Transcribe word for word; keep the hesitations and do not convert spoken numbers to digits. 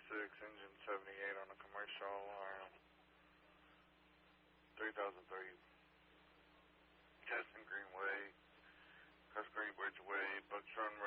six, engine seventy-eight on a commercial, um, three thousand three, Justin Greenway, Cross Greenbridge Way, Bucks Run